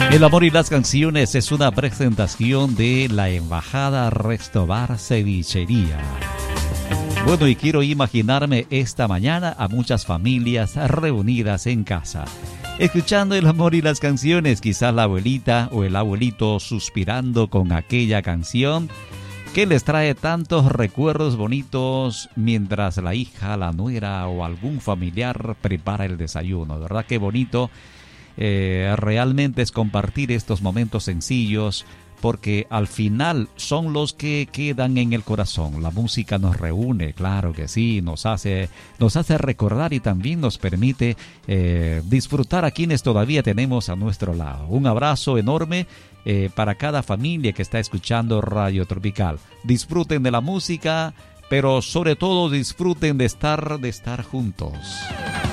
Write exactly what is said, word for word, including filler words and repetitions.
El amor y las canciones es una presentación de la Embajada Resto Bar Cevichería. Bueno, y quiero imaginarme esta mañana a muchas familias reunidas en casa, escuchando el amor y las canciones, quizás la abuelita o el abuelito suspirando con aquella canción que les trae tantos recuerdos bonitos mientras la hija, la nuera o algún familiar prepara el desayuno. ¿Verdad? Qué bonito eh, realmente es compartir estos momentos sencillos, porque al final son los que quedan en el corazón. La música nos reúne, claro que sí, nos hace, nos hace recordar y también nos permite eh, disfrutar a quienes todavía tenemos a nuestro lado. Un abrazo enorme eh, para cada familia que está escuchando Radio Tropical. Disfruten de la música, pero sobre todo disfruten de estar, de estar juntos.